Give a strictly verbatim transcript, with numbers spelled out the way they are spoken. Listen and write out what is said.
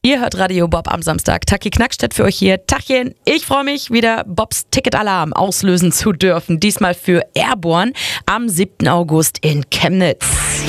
Ihr hört Radio Bob am Samstag. Taki Knackstedt für euch hier. Tachchen, ich freue mich, wieder Bobs Ticketalarm auslösen zu dürfen. Diesmal für Airborne am siebten August in Chemnitz.